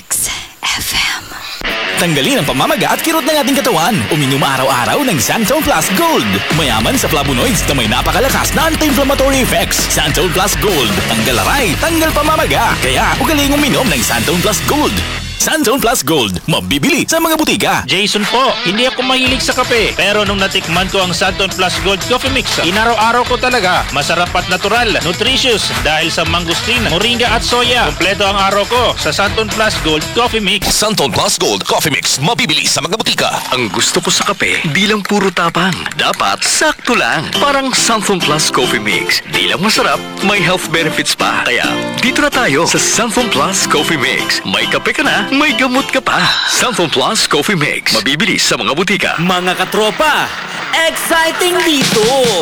Mix FM. Tanggalin ang pamamaga at kirot ng ating katawan. Uminom araw-araw ng Santon Plus Gold. Mayaman sa flavonoids na may napakalakas na anti-inflammatory effects. Santon Plus Gold. Tanggal aray, tanggal pamamaga. Kaya ugaling uminom ng Santon Plus Gold. Santon Plus Gold. Mabibili sa mga butika. Jason po, hindi ako mahilig sa kape. Pero nung natikman ko ang Santon Plus Gold Coffee Mix, inaraw-araw ko talaga. Masarap at natural, nutritious dahil sa mangosteen, moringa at soya. Kompleto ang araw ko sa Santon Plus Gold Coffee Mix. Santon Plus Gold Coffee Mix, mabibili sa mga butika. Ang gusto ko sa kape, di lang puro tapang. Dapat sakto lang. Parang Santon Plus Coffee Mix. Di lang masarap, may health benefits pa. Kaya, dito na tayo sa Santon Plus Coffee Mix. May kape ka na, may gamot ka pa. Santon Plus Coffee Mix. Mabibili sa mga butika. Mga katropa, exciting dito!